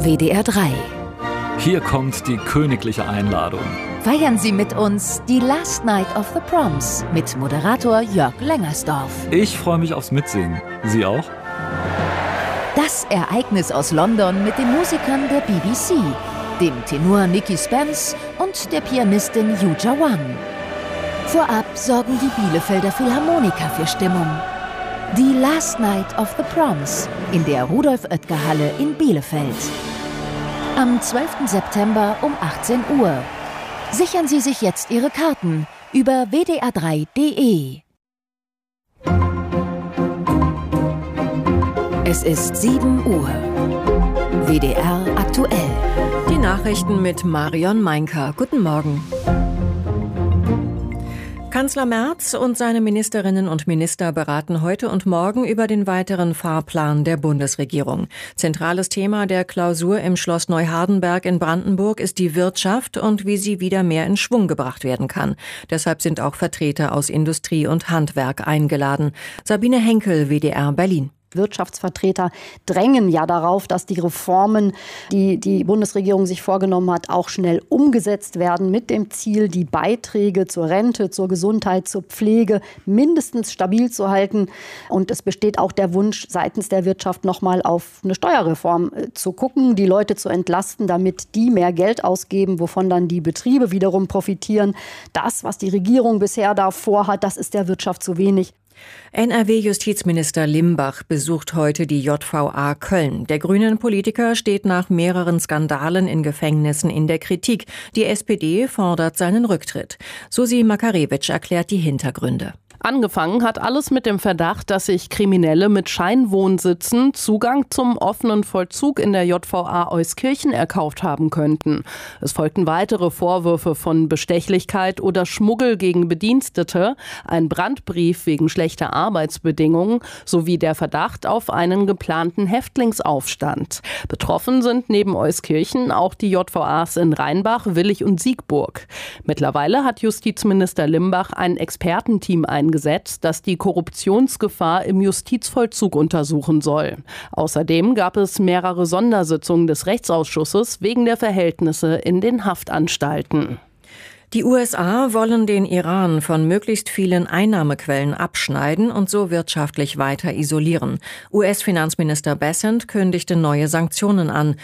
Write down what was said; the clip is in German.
WDR 3. Hier kommt die königliche Einladung. Feiern Sie mit uns die Last Night of the Proms mit Moderator Jörg Lengersdorf. Ich freue mich aufs Mitsingen. Sie auch? Das Ereignis aus London mit den Musikern der BBC, dem Tenor Nicky Spence und der Pianistin Yuja Wang. Vorab sorgen die Bielefelder Philharmoniker für Stimmung. Die Last Night of the Proms in der Rudolf-Oetker-Halle in Bielefeld. Am 12. September um 18 Uhr. Sichern Sie sich jetzt Ihre Karten über wdr3.de. Es ist 7 Uhr. WDR aktuell. Die Nachrichten mit Marion Meinker. Guten Morgen. Kanzler Merz und seine Ministerinnen und Minister beraten heute und morgen über den weiteren Fahrplan der Bundesregierung. Zentrales Thema der Klausur im Schloss Neuhardenberg in Brandenburg ist die Wirtschaft und wie sie wieder mehr in Schwung gebracht werden kann. Deshalb sind auch Vertreter aus Industrie und Handwerk eingeladen. Sabine Henkel, WDR Berlin. Wirtschaftsvertreter drängen ja darauf, dass die Reformen, die die Bundesregierung sich vorgenommen hat, auch schnell umgesetzt werden, mit dem Ziel, die Beiträge zur Rente, zur Gesundheit, zur Pflege mindestens stabil zu halten. Und es besteht auch der Wunsch seitens der Wirtschaft, nochmal auf eine Steuerreform zu gucken, die Leute zu entlasten, damit die mehr Geld ausgeben, wovon dann die Betriebe wiederum profitieren. Das, was die Regierung bisher da vorhat, das ist der Wirtschaft zu wenig. NRW-Justizminister Limbach besucht heute die JVA Köln. Der grünen Politiker steht nach mehreren Skandalen in Gefängnissen in der Kritik. Die SPD fordert seinen Rücktritt. Susi Makarewitsch erklärt die Hintergründe. Angefangen hat alles mit dem Verdacht, dass sich Kriminelle mit Scheinwohnsitzen Zugang zum offenen Vollzug in der JVA Euskirchen erkauft haben könnten. Es folgten weitere Vorwürfe von Bestechlichkeit oder Schmuggel gegen Bedienstete, ein Brandbrief wegen schlechter Arbeitsbedingungen sowie der Verdacht auf einen geplanten Häftlingsaufstand. Betroffen sind neben Euskirchen auch die JVAs in Rheinbach, Willich und Siegburg. Mittlerweile hat Justizminister Limbach ein Expertenteam eingesetzt, das die Korruptionsgefahr im Justizvollzug untersuchen soll. Außerdem gab es mehrere Sondersitzungen des Rechtsausschusses wegen der Verhältnisse in den Haftanstalten. Die USA wollen den Iran von möglichst vielen Einnahmequellen abschneiden und so wirtschaftlich weiter isolieren. US-Finanzminister Bessent kündigte neue Sanktionen an.